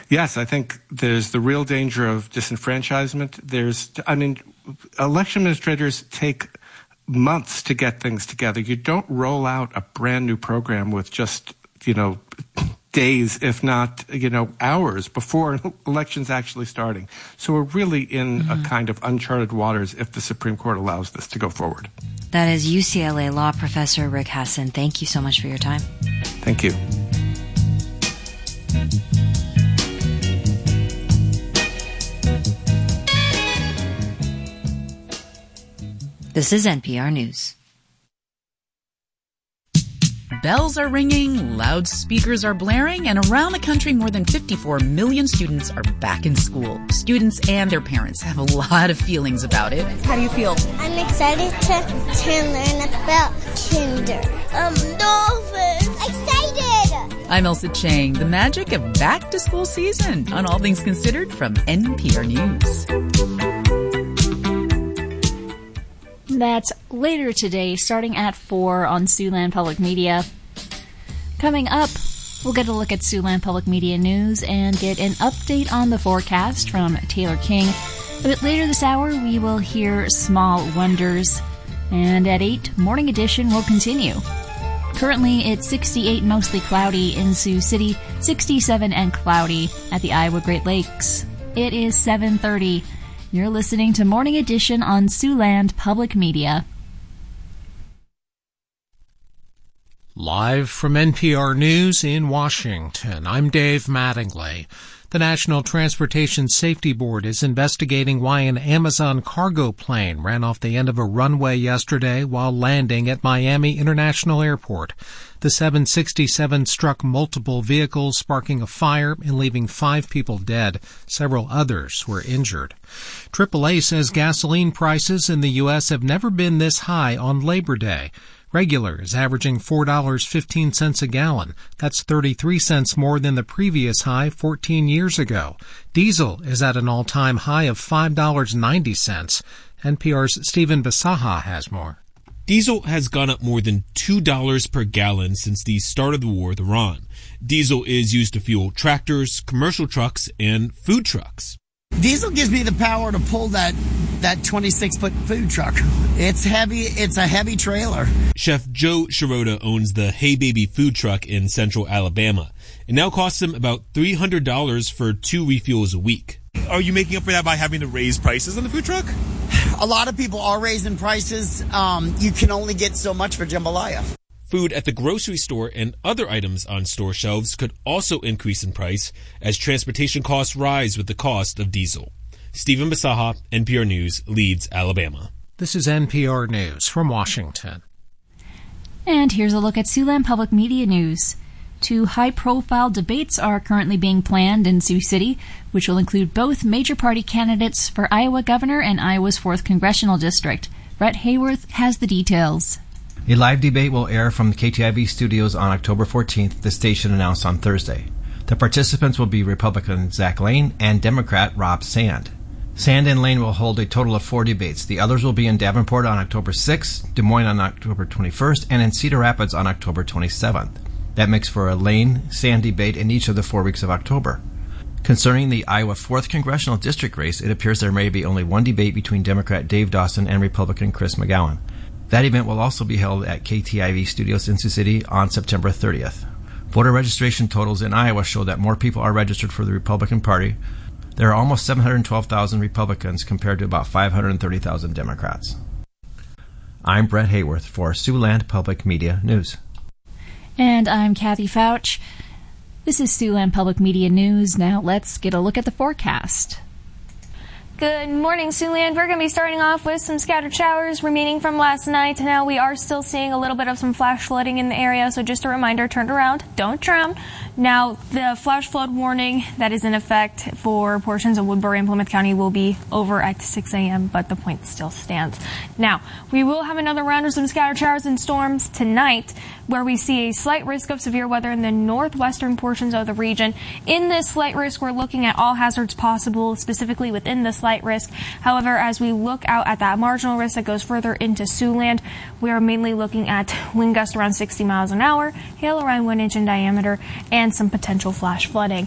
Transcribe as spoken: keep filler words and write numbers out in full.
Yes, I think there's the real danger of disenfranchisement. There's, I mean, election administrators take months to get things together. You don't roll out a brand new program with just, you know, days, if not, you know, hours before elections actually starting. So we're really in mm-hmm. a kind of uncharted waters if the Supreme Court allows this to go forward. That is U C L A law professor Rick Hasen. Thank you so much for your time. Thank you. This is N P R News. Bells are ringing, loudspeakers are blaring, and around the country, more than fifty-four million students are back in school. Students and their parents have a lot of feelings about it. How do you feel? I'm excited to, to learn about kinder. Um, dolphins! Excited! I'm Elsa Chang. The magic of back-to-school season on All Things Considered from N P R News. That's later today, starting at four on Siouxland Public Media. Coming up, we'll get a look at Siouxland Public Media News and get an update on the forecast from Taylor King. A bit later this hour, we will hear Small Wonders. And at eight, Morning Edition will continue. Currently, it's sixty-eight, mostly cloudy in Sioux City, sixty-seven and cloudy at the Iowa Great Lakes. It is seven thirty. You're listening to Morning Edition on Siouxland Public Media. Live from N P R News in Washington, I'm Dave Mattingly. The National Transportation Safety Board is investigating why an Amazon cargo plane ran off the end of a runway yesterday while landing at Miami International Airport. The seven sixty-seven struck multiple vehicles, sparking a fire and leaving five people dead. Several others were injured. triple A says gasoline prices in the U S have never been this high on Labor Day. Regular is averaging four dollars and fifteen cents a gallon. That's thirty-three cents more than the previous high fourteen years ago. Diesel is at an all-time high of five dollars and ninety cents. N P R's Stephen Basaha has more. Diesel has gone up more than two dollars per gallon since the start of the war with Iran. Diesel is used to fuel tractors, commercial trucks, and food trucks. Diesel gives me the power to pull that that twenty-six foot food truck. It's heavy. It's a heavy trailer. Chef Joe Shirota owns the Hey Baby food truck in central Alabama. It now costs him about three hundred dollars for two refuels a week. Are you making up for that by having to raise prices on the food truck? A lot of people are raising prices. Um, you can only get so much for jambalaya. Food at the grocery store and other items on store shelves could also increase in price as transportation costs rise with the cost of diesel. Stephen Basaha, N P R News, Leeds, Alabama. This is N P R News from Washington. And here's a look at Siouxland Public Media News. Two high-profile debates are currently being planned in Sioux City, which will include both major party candidates for Iowa governor and Iowa's fourth Congressional District. Brett Hayworth has the details. A live debate will air from the K T I V studios on October fourteenth, the station announced on Thursday. The participants will be Republican Zach Lane and Democrat Rob Sand. Sand and Lane will hold a total of four debates. The others will be in Davenport on October sixth, Des Moines on October twenty-first, and in Cedar Rapids on October twenty-seventh. That makes for a Lane-Sand debate in each of the four weeks of October. Concerning the Iowa fourth Congressional District race, it appears there may be only one debate between Democrat Dave Dawson and Republican Chris McGowan. That event will also be held at K T I V Studios in Sioux City on September thirtieth. Voter registration totals in Iowa show that more people are registered for the Republican Party. There are almost seven hundred twelve thousand Republicans compared to about five hundred thirty thousand Democrats. I'm Brett Hayworth for Siouxland Public Media News. And I'm Kathy Fouch. This is Siouxland Public Media News. Now let's get a look at the forecast. Good morning, Siouxland. We're going to be starting off with some scattered showers remaining from last night. Now we are still seeing a little bit of some flash flooding in the area, so just a reminder, turn around, don't drown. Now, the flash flood warning that is in effect for portions of Woodbury and Plymouth County will be over at six a.m., but the point still stands. Now, we will have another round of some scattered showers and storms tonight, where we see a slight risk of severe weather in the northwestern portions of the region. In this slight risk, we're looking at all hazards possible, specifically within the slight risk. However, as we look out at that marginal risk that goes further into Siouxland, we are mainly looking at wind gusts around sixty miles an hour, hail around one inch in diameter, and some potential flash flooding.